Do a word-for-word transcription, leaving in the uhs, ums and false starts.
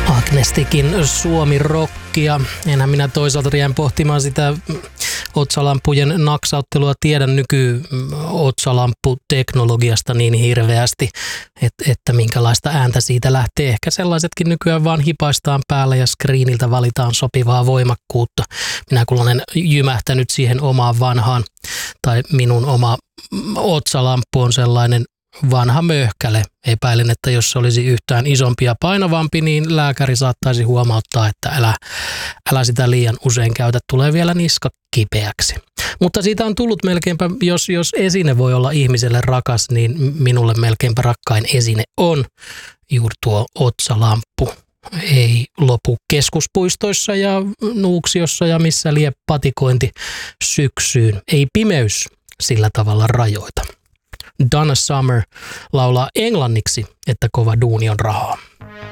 Agnestikin Suomi-rockia. Enhän minä toisaalta jään pohtimaan sitä otsalampujen naksauttelua tiedä nyky-otsalamputeknologiasta niin hirveästi, että, että minkälaista ääntä siitä lähtee. Ehkä sellaisetkin nykyään vaan hipaistaan päällä ja screeniltä valitaan sopivaa voimakkuutta. Minä kun olen jymähtänyt siihen omaan vanhaan, tai minun oma otsalamppu on sellainen vanha möhkäle. Epäilen, että jos se olisi yhtään isompi ja painavampi, niin lääkäri saattaisi huomauttaa, että älä, älä sitä liian usein käytä, tulee vielä niska kipeäksi. Mutta siitä on tullut melkeinpä, jos, jos esine voi olla ihmiselle rakas, niin minulle melkeinpä rakkain esine on juuri tuo otsalamppu. Ei lopu keskuspuistoissa ja Nuuksiossa ja missä lie patikointi syksyyn. Ei pimeys sillä tavalla rajoita. Donna Summer laulaa englanniksi, että kova duuni on rahaa.